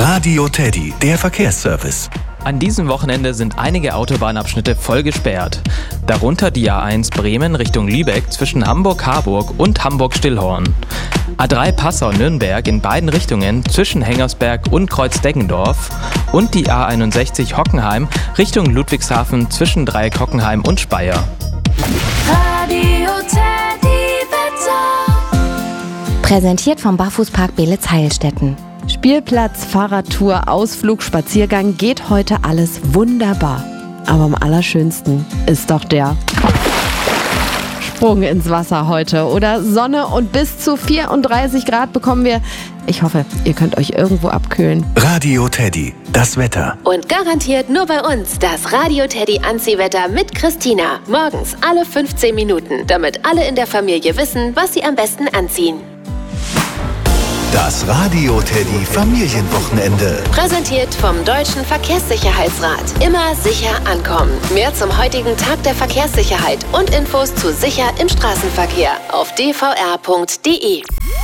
Radio Teddy, der Verkehrsservice. An diesem Wochenende sind einige Autobahnabschnitte voll gesperrt. Darunter die A1 Bremen Richtung Lübeck zwischen Hamburg-Harburg und Hamburg-Stillhorn. A3 Passau-Nürnberg in beiden Richtungen zwischen Hengersberg und Kreuz-Deggendorf. Und die A61 Hockenheim Richtung Ludwigshafen zwischen Dreieck Hockenheim und Speyer. Radio Teddy Wetter. Präsentiert vom Barfußpark Beelitz-Heilstätten. Spielplatz, Fahrradtour, Ausflug, Spaziergang, geht heute alles wunderbar. Aber am allerschönsten ist doch der Sprung ins Wasser heute. Oder Sonne und bis zu 34 Grad bekommen wir. Ich hoffe, ihr könnt euch irgendwo abkühlen. Radio Teddy, das Wetter. Und garantiert nur bei uns das Radio Teddy Anziehwetter mit Christina. Morgens alle 15 Minuten, damit alle in der Familie wissen, was sie am besten anziehen. Das Radio Teddy Familienwochenende. Präsentiert vom Deutschen Verkehrssicherheitsrat. Immer sicher ankommen. Mehr zum heutigen Tag der Verkehrssicherheit und Infos zu sicher im Straßenverkehr auf dvr.de.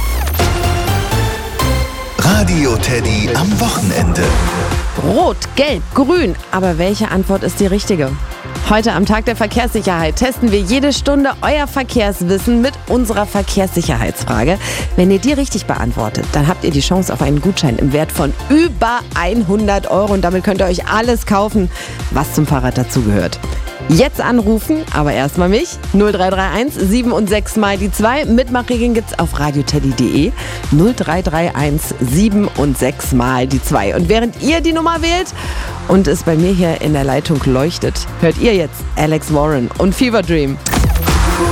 Radio Teddy am Wochenende. Rot, gelb, grün. Aber welche Antwort ist die richtige? Heute am Tag der Verkehrssicherheit testen wir jede Stunde euer Verkehrswissen mit unserer Verkehrssicherheitsfrage. Wenn ihr die richtig beantwortet, dann habt ihr die Chance auf einen Gutschein im Wert von über 100 € und damit könnt ihr euch alles kaufen, was zum Fahrrad dazugehört. Jetzt anrufen, aber erstmal mich, 0331 7 und 6 mal die 2. Mitmachregeln gibt's auf radioteddy.de, 0331 7 und 6 mal die 2. Und während ihr die Nummer wählt und es bei mir hier in der Leitung leuchtet, hört ihr jetzt Alex Warren und Fever Dream.